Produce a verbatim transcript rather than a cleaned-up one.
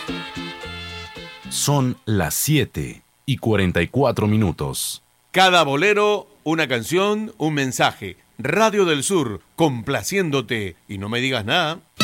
Son las siete y cuarenta y cuatro minutos. Cada bolero, una canción, un mensaje. Radio del Sur, complaciéndote. Y no me digas nada.